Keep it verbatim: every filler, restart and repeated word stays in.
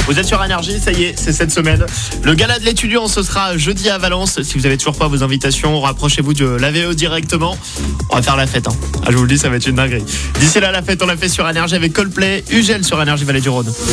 Vous êtes sur Énergie, ça y est, c'est cette semaine. Le gala de l'étudiant, ce sera jeudi à Valence. Si vous avez toujours pas vos invitations, rapprochez-vous de l'A V E directement. On va faire la fête, hein. Ah, je vous le dis, ça va être une dinguerie. D'ici là, la fête, on l'a fait sur Énergie avec Coldplay, Ugel sur Énergie Vallée du Rhône.